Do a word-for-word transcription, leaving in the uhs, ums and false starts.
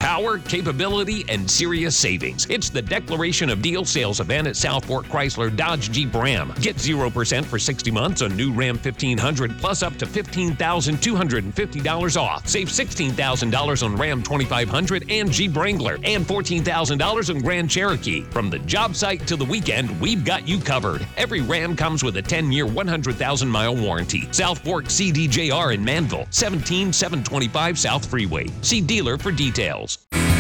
Power, capability, and serious savings. It's the Declaration of Deal sales event at South Fork Chrysler Dodge Jeep Ram. Get zero percent for sixty months on new Ram fifteen hundred plus up to fifteen thousand two hundred fifty dollars off. Save sixteen thousand dollars on Ram twenty-five hundred and Jeep Wrangler and fourteen thousand dollars on Grand Cherokee. From the job site to the weekend, we've got you covered. Every Ram comes with a ten-year, one hundred thousand mile warranty. South Fork C D J R in Manville, seventeen seven twenty-five South Freeway. See dealer for details.